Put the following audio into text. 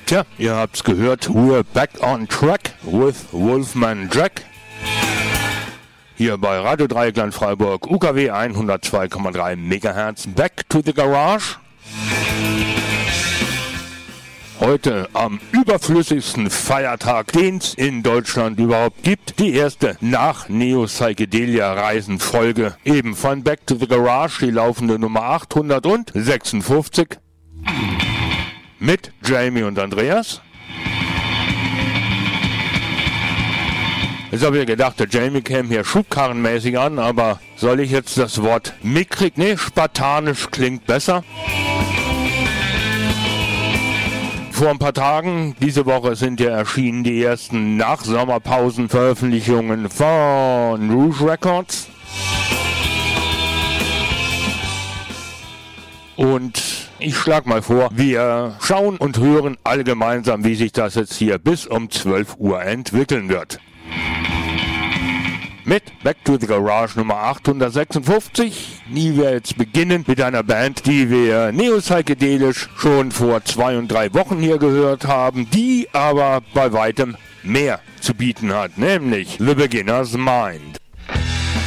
Tja, ihr habt's gehört, we're back on track with Wolfman Jack. Hier bei Radio Dreieckland Freiburg, UKW 102,3 MHz, Back to the Garage. Heute am überflüssigsten Feiertag, den es in Deutschland überhaupt gibt. Die erste nach Neo-Psychedelia-Reisen-Folge. Eben von Back to the Garage, die laufende Nummer 856. Mit Jamie und Andreas. Jetzt habe ich gedacht, der Jamie käme hier schubkarrenmäßig an, aber soll ich jetzt das Wort mickrig? Nee, spartanisch klingt besser. Vor ein paar Tagen, diese Woche sind ja erschienen die ersten Nach-Sommerpausen-Veröffentlichungen von Rouge Records. Und ich schlage mal vor, wir schauen und hören alle gemeinsam, wie sich das jetzt hier bis um 12 Uhr entwickeln wird. Mit Back to the Garage Nummer 856. Nie wir jetzt beginnen mit einer Band, die wir neo-psychedelisch schon vor 2 und 3 Wochen hier gehört haben, die aber bei weitem mehr zu bieten hat, nämlich The Beginner's Mind.